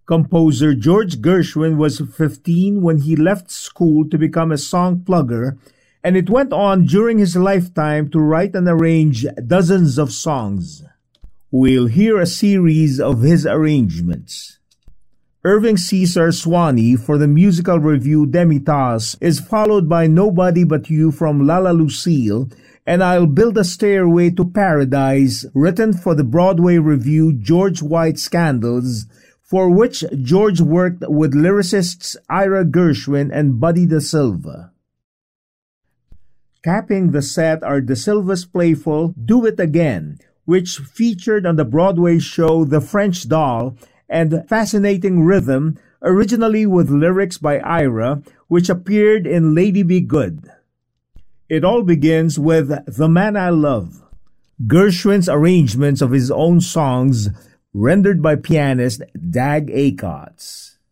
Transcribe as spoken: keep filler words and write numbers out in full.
Composer George Gershwin was fifteen when he left school to become a song plugger, and it went on during his lifetime to write and arrange dozens of songs. We'll hear a series of his arrangements. Irving Caesar Swanee for the musical review Demi-Tasse is followed by Nobody But You from Lala Lucille and I'll Build a Stairway to Paradise, written for the Broadway review George White Scandals, for which George worked with lyricists Ira Gershwin and Buddy Da Silva. Capping the set are Da Silva's playful Do It Again, which featured on the Broadway show The French Doll, and Fascinating Rhythm, originally with lyrics by Ira, which appeared in Lady Be Good. It all begins with The Man I Love, Gershwin's arrangements of his own songs, rendered by pianist Dag Aikots.